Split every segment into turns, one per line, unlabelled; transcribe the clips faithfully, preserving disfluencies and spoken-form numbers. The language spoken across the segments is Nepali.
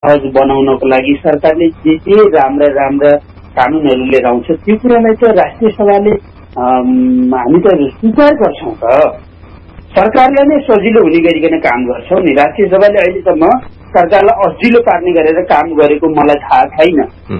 सहज बनाउनको लागि सरकारले जे जे राम्रा राम्रा कानूनहरू लिएर आउँछ त्यो कुरालाई त राष्ट्रिय सभाले हामी त स्वीकार गर्छौँ त। सरकारलाई नै सजिलो हुने गरिकन काम गर्छौँ नि। राष्ट्रिय सभाले अहिलेसम्म सरकारलाई असजिलो पार्ने गरेर काम गरेको मलाई थाहा छैन।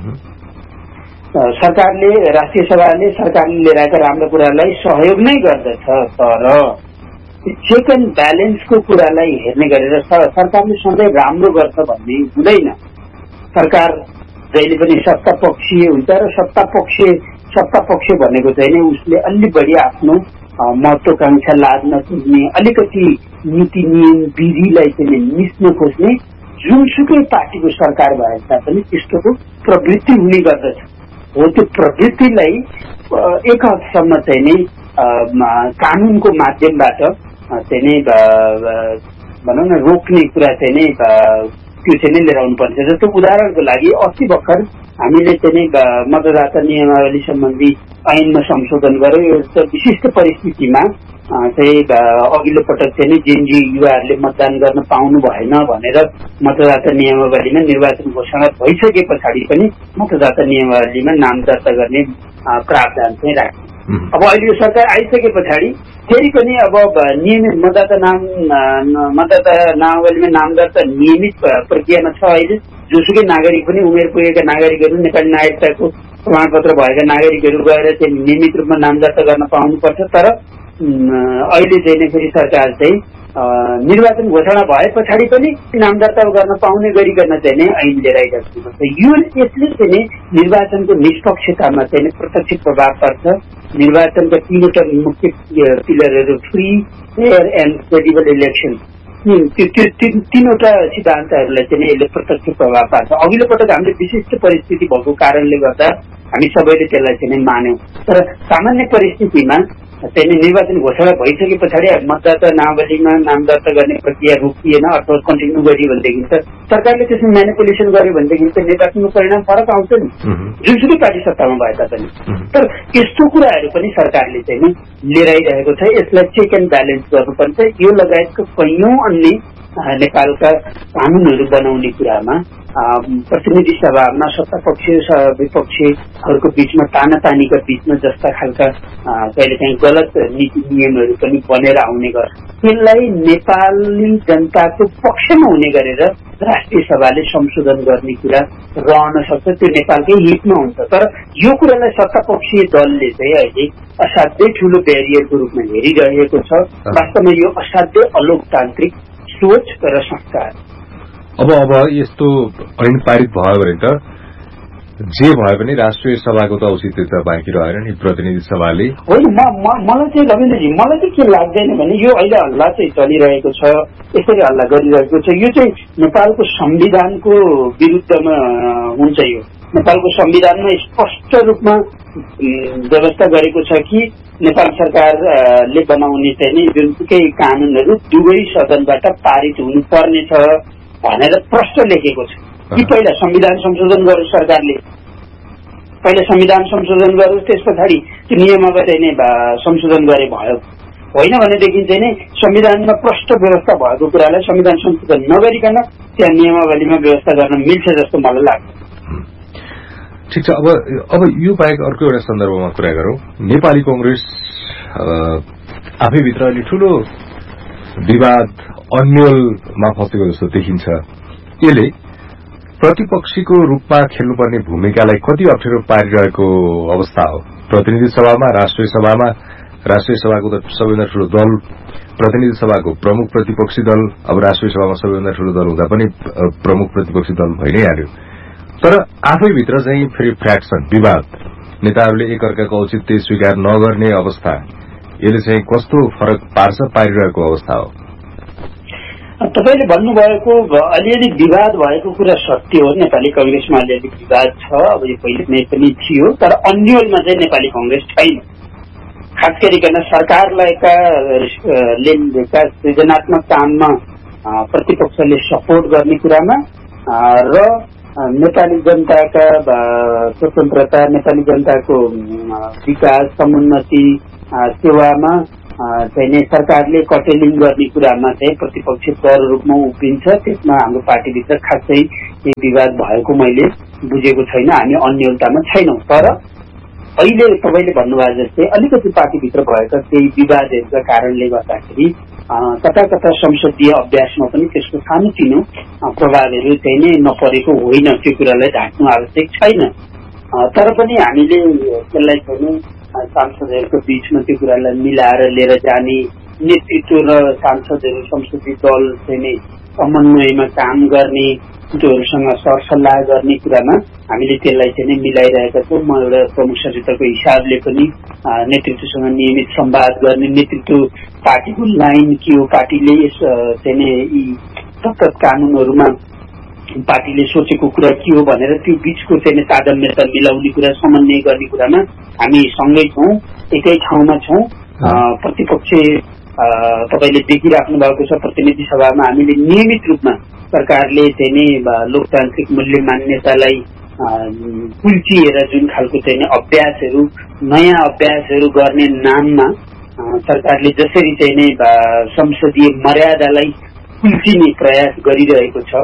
सरकारले राष्ट्रिय सभाले सरकारले लिएर आएका राम्रो कुरालाई सहयोग नै गर्दछ, तर चेक एन्ड ब्यालेन्सको कुरालाई हेर्ने गरेर सरकारले सधैँ राम्रो गर्छ भन्ने हुँदैन। सरकार जहिले पनि सत्ता पक्षीय हुन्छ र सत्ता पक्ष सत्ता पक्ष भनेको चाहिँ नि उसले अलि बढी आफ्नो महत्वाकांक्षा लाद्न खोज्ने, अलिकति नीति नियम विधिलाई चाहिँ मिच्न खोज्ने जुनसुकै पार्टीको सरकार भए तापनि त्यस्तोको प्रवृत्ति हुने गर्दछ। हो त्यो प्रवृत्तिलाई एक हदसम्म चाहिँ नै कानूनको माध्यमबाट चाहिँ नै भनौँ न रोक्ने कुरा चाहिँ नै त्यो चाहिँ नै लिएर आउनुपर्छ। जस्तो उदाहरणको लागि अस्ति भर्खर हामीले चाहिँ नै मतदाता नियमावली सम्बन्धी ऐनमा संशोधन गर्यो। एउटा विशिष्ट परिस्थितिमा चाहिँ अघिल्लो पटक चाहिँ नै जेनजी युवाहरूले मतदान गर्न पाउनु भएन भनेर मतदाता नियमावलीमा निर्वाचन घोषणा भइसके पछाडि पनि मतदाता नियमावलीमा नाम दर्ता गर्ने प्रावधान चाहिँ राख्यो। अब अहिले यो सरकार आइसके पछाडि फेरि पनि अब नियमित मतदाता नाम मतदाता नामावलीमा नाम दर्ता नियमित प्रक्रियामा छ। अहिले जोसुकै नागरिक पनि उमेर पुगेका नागरिकहरू, नेपाली नागरिकताको प्रमाणपत्र भएका नागरिकहरू गएर चाहिँ नियमित रूपमा नाम दर्ता गर्न पाउनुपर्छ। तर अहिले चाहिँ फेरि सरकार चाहिँ निर्वाचन घोषणा भए पछाडि पनि नाम दर्ता गर्न पाउने गरिकन चाहिँ नै ऐन लिएर आइरहेको छ। यो यसले चाहिँ निर्वाचनको निष्पक्षतामा चाहिँ प्रत्यक्ष प्रभाव पर्छ। निर्वाचनका तीनवटा मुख्य पिलरहरू free, fair and credible election, त्यो तीनवटा सिद्धान्तहरूलाई चाहिँ यसले प्रत्यक्ष प्रभाव पार्छ। अघिल्लो पटक हामीले विशिष्ट परिस्थिति भएको कारणले गर्दा हामी सबैले त्यसलाई चाहिँ मान्यौँ। तर सामान्य परिस्थितिमा चाहिँ निर्वाचन घोषणा भइसके पछाडि मतदाता नामावलीमा नाम दर्ता गर्ने प्रक्रिया रोकिएन अथवा कन्टिन्यू गरियो भनेदेखि त सरकारले त्यसमा म्यानिपुलेसन गर्यो भनेदेखि त निर्वाचनको परिणाम फरक आउँछ नि, जुनसुकै पार्टी सत्तामा भए तापनि। तर यस्तो कुराहरू पनि सरकारले चाहिँ लिएर आइरहेको छ। यसलाई चेक एन्ड ब्यालेन्स गर्नुपर्छ। यो लगायतको कैयौं अन्य नेपालका कानूनहरू बनाउने कुरामा प्रतिनिधि सभामा सत्ता पक्ष विपक्षहरूको बीचमा तानातानीका बीचमा जस्ता खालका कहिलेकाहीँ गलत नीति नियमहरू पनि बनेर आउने गर्छ। त्यसलाई नेपाली जनताको पक्षमा हुने गरेर राष्ट्रिय सभाले संशोधन गर्ने कुरा रहन सक्छ। त्यो नेपालकै हितमा हुन्छ। तर यो कुरालाई सत्ता पक्षीय दलले चाहिँ अहिले असाध्यै ठूलो ब्यारियरको रूपमा हेरिरहेको छ। वास्तवमा यो असाध्यै अलोकतान्त्रिक सोच र संस्कार।
अब अब यस्तो ऐन पारित भयो भने त जे भयो भने राष्ट्रिय सभाको त औचित्य त बाँकी रहेन नि। प्रतिनिधि सभाले
होइन, मलाई चाहिँ रविन्द्रजी मलाई चाहिँ के लाग्दैन भने यो अहिले हल्ला चाहिँ चलिरहेको छ, यसरी हल्ला गरिरहेको छ, यो चाहिँ नेपालको संविधानको विरुद्धमा हुन्छ। यो नेपालको संविधानमा स्पष्ट रूपमा व्यवस्था गरेको छ कि नेपाल सरकारले बनाउने चाहिँ जुनसुकै कानूनहरू दुवै सदनबाट पारित हुनुपर्ने छ भनेर प्रष्ट लेखेको छ कि पहिला संविधान संशोधन गरोस् सरकारले, पहिला संविधान संशोधन गरोस्, त्यस पछाडि त्यो नियमावली चाहिँ संशोधन गरे भयो। होइन भनेदेखि चाहिँ नै संविधानमा प्रष्ट व्यवस्था भएको कुरालाई संविधान संशोधन नगरिकन त्यहाँ नियमावलीमा व्यवस्था गर्न मिल्छ जस्तो मलाई लाग्छ।
ठिक छ। अब अब यो बाहेक अर्को एउटा सन्दर्भमा कुरा गरौँ। नेपाली कांग्रेस आफैभित्र अलि ठूलो विवाद अन्यलमा फसेको जस्तो देखिन्छ। यसले प्रतिपक्षीको रूपमा खेल्नुपर्ने भूमिकालाई कति अप्ठ्यारो पारिरहेको अवस्था हो। प्रतिनिधि सभामा, राष्ट्रिय सभामा, राष्ट्रिय सभाको त सबैभन्दा ठूलो दल, प्रतिनिधि सभाको प्रमुख प्रतिपक्षी दल, अब राष्ट्रिय सभामा सबैभन्दा ठूलो दल हुँदा पनि प्रमुख प्रतिपक्षी दल भइ नै हाल्यो। तर आफैभित्र चाहिँ फेरि फ्र्याक्सन, विवाद, नेताहरूले एकअर्काको औचित्य स्वीकार नगर्ने अवस्था, यसले चाहिँ कस्तो फरक पार्छ, पारिरहेको अवस्था हो।
तपाईले भन्नुभएको अलिअलि विवाद भएको कुरा सत्य हो। नेपाली कांग्रेसमा अलिअलि विवाद छ, अब यो पहिले नै पनि थियो। तर अन्यलमा चाहिँ नेपाली कांग्रेस छैन। खास गरिकन सरकारलाईका सृजनात्मक काममा प्रतिपक्षले सपोर्ट गर्ने कुरामा र नेपाली जनताका स्वतन्त्रता, नेपाली जनताको विकास, समुन्नति, सेवामा चाहिँ नै सरकारले कटेलिङ गर्ने कुरामा चाहिँ प्रतिपक्ष दल रूपमा उभिन्छ। त्यसमा हाम्रो पार्टीभित्र खासै केही विवाद भएको मैले बुझेको छैन। हामी अन्यलतामा छैनौँ। तर अहिले तपाईँले भन्नुभयो जस्तै अलिकति पार्टीभित्र भएका केही विवादहरूका कारणले गर्दाखेरि कता कता संसदीय अभ्यासमा पनि त्यसको सानोतिनो प्रभावहरू चाहिँ नै नपरेको होइन, त्यो कुरालाई ढाक्नु आवश्यक छैन। तर पनि हामीले त्यसलाई चाहिँ सांसदहरूको बीचमा त्यो कुरालाई मिलाएर लिएर जाने, नेतृत्व र सांसदहरू संसदीय दल चाहिँ नै समन्वयमा काम गर्ने, त्योहरूसँग सरसल्लाह गर्ने कुरामा हामीले त्यसलाई चाहिँ नै मिलाइरहेका छौँ। म एउटा प्रमुख सचेतकको हिसाबले पनि नेतृत्वसँग नियमित संवाद गर्ने, नेतृत्व पार्टीको लाइन के हो, पार्टीले यस चाहिँ नै यी सतत कानूनहरूमा पार्टीले सोचेको कुरा के हो भनेर त्यो बीचको चाहिँ तादम्यता मिलाउने कुरा, समन्वय गर्ने कुरामा हामी सँगै छौँ, एकै ठाउँमा छौँ। प्रतिपक्ष तपाईँले देखिराख्नु भएको छ, प्रतिनिधि सभामा हामीले नियमित रूपमा सरकारले चाहिँ नै लोकतान्त्रिक मूल्य मान्यतालाई कुल्चिएर जुन खालको चाहिँ नै अभ्यासहरू, नयाँ अभ्यासहरू गर्ने नाममा सरकारले जसरी चाहिँ नै संसदीय मर्यादालाई कुल्चिने प्रयास गरिरहेको छ,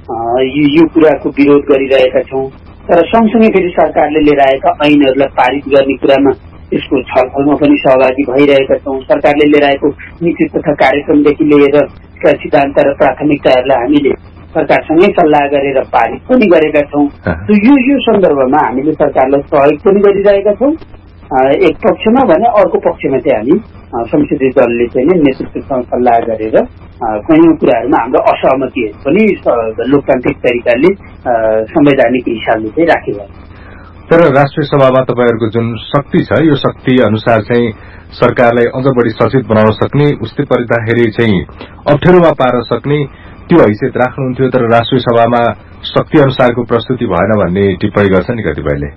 यो कुराको विरोध गरिरहेका छौँ। तर सँगसँगै फेरि सरकारले लिएर आएका ऐनहरूलाई पारित गर्ने कुरामा त्यसको छलफलमा पनि सहभागी भइरहेका छौँ। सरकारले लिएर आएको नीति तथा कार्यक्रमदेखि लिएर सिद्धान्त र प्राथमिकताहरूलाई हामीले सरकारसँगै सल्लाह गरेर पारित पनि गरेका छौँ। यो यो सन्दर्भमा हामीले सरकारलाई सहयोग पनि गरिरहेका छौँ एक पक्षमा भने, अर्को पक्षमा चाहिँ हामी संसदीय दलले चाहिँ नेतृत्वसँग सल्लाह गरेर कैयौँ कुराहरूमा हाम्रो असहमतिहरू पनि लोकतान्त्रिक तरिकाले संवैधानिक हिसाबले चाहिँ राखेका छौँ।
तर राष्ट्रिय सभामा तपाईँहरूको जुन शक्ति छ, यो शक्ति अनुसार चाहिँ सरकारलाई अझ बढी सचेत बनाउन सक्ने, उस्तै पर्दाखेरि चाहिँ अप्ठ्यारोमा पार्न सक्ने त्यो हैसियत राख्नुहुन्थ्यो। तर राष्ट्रिय सभामा शक्ति अनुसारको प्रस्तुति भएन भन्ने टिप्पणी गर्छ नि कतिपयले।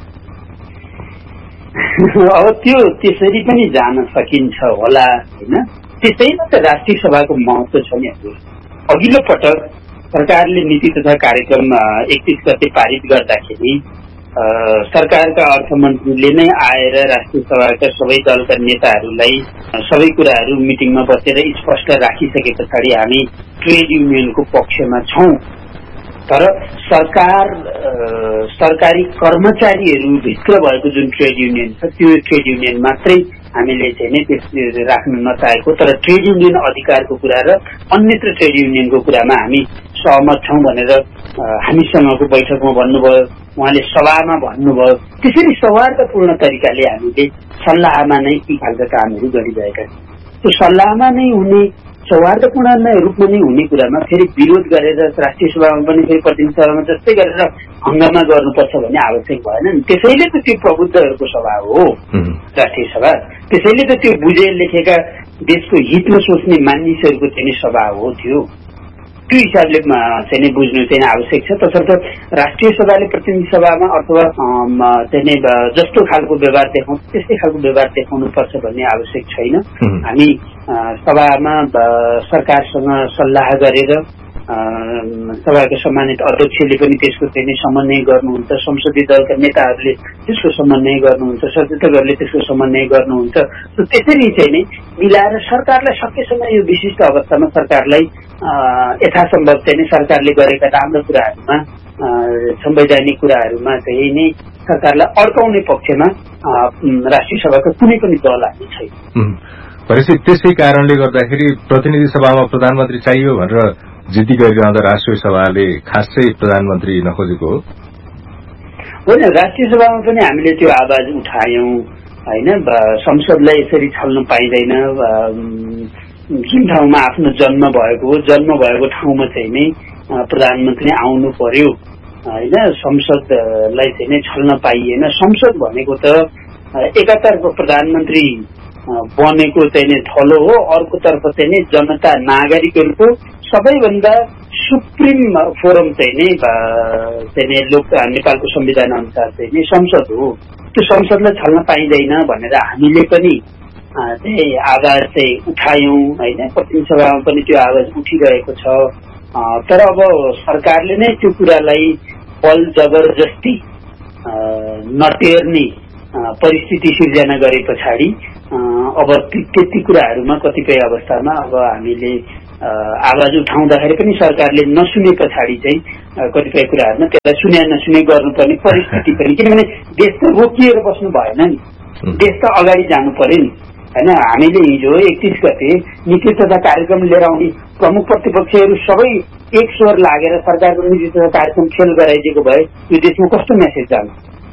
अब त्यो त्यसरी पनि जान सकिन्छ होला होइन, त्यसैमा त राष्ट्रिय सभाको महत्व छ नि। अघिल्लो पटक सरकारले नीति तथा कार्यक्रम एकतीस गते पारित गर्दाखेरि सरकारका अर्थमन्त्रीले नै आएर राष्ट्रिय सभाका सबै दलका नेताहरूलाई सबै कुराहरू मिटिङमा बसेर स्पष्ट राखिसके पछाडि हामी ट्रेड युनियनको पक्षमा छौँ। तर सरकार सरकारी कर्मचारीहरू भित्र भएको जुन ट्रेड युनियन छ, त्यो ट्रेड युनियन मात्रै हामीले चाहिँ नै त्यस राख्न नचाहेको, तर ट्रेड युनियन अधिकारको कुरा र अन्यत्र ट्रेड युनियनको कुरामा हामी सहमत छौँ भनेर हामीसँगको बैठकमा भन्नुभयो, उहाँले सभामा भन्नुभयो। त्यसरी सौहार्दपूर्ण तरिकाले हामीले सल्लाहमा नै ती खालका कामहरू गरिरहेका छौँ। त्यो सल्लाहमा नै हुने, सौहार्दपूर्ण रूपमा नै हुने कुरामा फेरि विरोध गरेर राष्ट्रिय सभामा पनि फेरि प्रतिनिधि सभामा जस्तै गरेर हंगामा गर्नुपर्छ भन्ने आवश्यक भएन नि। त्यसैले त त्यो प्रबुद्धहरूको सभा हो राष्ट्रिय सभा, त्यसैले त त्यो बुझे लेखेका देशको हितमा सोच्ने मानिसहरूको चाहिँ सभा हो त्यो। त्यो हिसाबले चाहिँ बुझ्नु चाहिँ आवश्यक छ। तसर्थ राष्ट्रिय सभाले प्रतिनिधि सभामा अथवा चाहिँ जस्तो खालको व्यवहार देखाउँछ त्यस्तै खालको व्यवहार देखाउनु पर्छ भन्ने आवश्यक छैन। हामी सभामा सरकारसँग सल्लाह गरेर सभाको सम्मानित अध्यक्षले पनि त्यसको चाहिँ समन्वय गर्नुहुन्छ, संसदीय दलका नेताहरूले त्यसको समन्वय गर्नुहुन्छ, सचेतकहरूले त्यसको समन्वय गर्नुहुन्छ। त्यसरी चाहिँ नै मिलाएर सरकारलाई सकेसम्म यो विशिष्ट अवस्थामा सरकारलाई यथासम्भव चाहिँ सरकारले गरेका राम्रो कुराहरूमा, संवैधानिक कुराहरूमा चाहिँ नै सरकारलाई अड्काउने पक्षमा राष्ट्रिय सभाको कुनै पनि दल हामी छैन।
भनेपछि त्यसै कारणले गर्दाखेरि प्रतिनिधि सभामा प्रधानमन्त्री चाहियो भनेर जिद्दी गरिरहँदा राष्ट्रिय सभाले खासै प्रधानमन्त्री नखोजेको हो
होइन। राष्ट्रिय सभामा पनि हामीले त्यो आवाज उठायौं होइन, संसदलाई यसरी छल्न पाइँदैन। जुन ठाउँमा आफ्नो जन्म भएको हो, जन्म भएको ठाउँमा चाहिँ नै प्रधानमन्त्री आउनु पर्यो होइन, संसदलाई चाहिँ नै छल्न पाइएन। संसद भनेको त एकातर्फ प्रधानमन्त्री बनेको चाहिँ नै थलो हो, अर्कोतर्फ चाहिँ नै जनता नागरिकहरूको सबैभन्दा सुप्रिम फोरम चाहिँ नै चाहिँ नै लोक नेपालको संविधान अनुसार चाहिँ नै संसद हो। त्यो संसदलाई छल्न पाइँदैन भनेर हामीले पनि चाहिँ आवाज चाहिँ उठायौं होइन। प्रतिनिधि सभामा पनि त्यो आवाज उठिरहेको छ। तर अब सरकारले नै त्यो कुरालाई बल जबरजस्ती नटेर्ने परिस्थिति सिर्जना गरे पछाडि अब त्यति कुराहरूमा कतिपय अवस्थामा अब हामीले आवाज उठाउँदाखेरि पनि सरकारले नसुने पछाडि चाहिँ कतिपय कुराहरूमा त्यसलाई सुने नसुने गर्नुपर्ने परिस्थिति पनि, किनभने देश त रोकिएर बस्नु भएन नि, देश त अगाडि जानु पर्यो नि होइन। हामीले हिजो एकतीस गते नीति तथा कार्यक्रम लिएर आउने प्रमुख प्रतिपक्षहरू सबै एक स्वर लागेर सरकारको नीति तथा कार्यक्रम फेल गराइदिएको भए यो देशमा कस्तो मेसेज जान्छ?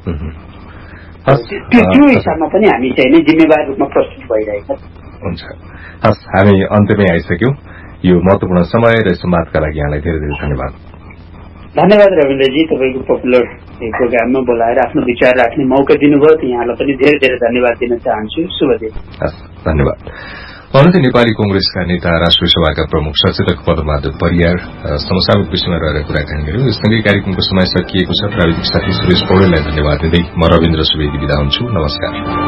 त्यो हिसाबमा पनि हामी चाहिँ नै जिम्मेवार रूपमा प्रस्तुत भइरहेका छौँ।
हुन्छ, हस्, हामी अन्त्यमै आइसक्यौँ। यो महत्वपूर्ण समय र संवादका लागि यहाँलाई धेरै धेरै धन्यवाद।
धन्यवाद रविन्द्रजी, तपाईँको पपुलर प्रोग्राममा बोलाएर आफ्नो विचार राख्ने मौका दिनुभयो, त यहाँलाई पनि धेरै धेरै धन्यवाद दिन चाहन्छु। शुभ दिन।
हस्, धन्यवाद। उहाँले नेपाली कंग्रेसका नेता, राष्ट्रिय सभाका प्रमुख सचेतक पदमाधव परियार समसामयिक विषयमा रहेर कुराकानी गर्यो। यससँगै कार्यक्रमको समय सकिएको छ। प्राविधिक साथी सुरेश पौडेललाई धन्यवाद दिँदै म रविन्द्र सुवेदी बिदा हुन्छु। नमस्कार।